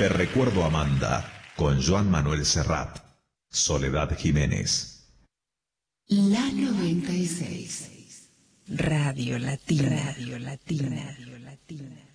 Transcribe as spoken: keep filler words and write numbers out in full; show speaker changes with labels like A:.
A: Te recuerdo Amanda, con Joan Manuel Serrat, Soledad Jiménez.
B: La noventa y seis.
C: Radio Latina. Radio Latina. Radio Latina.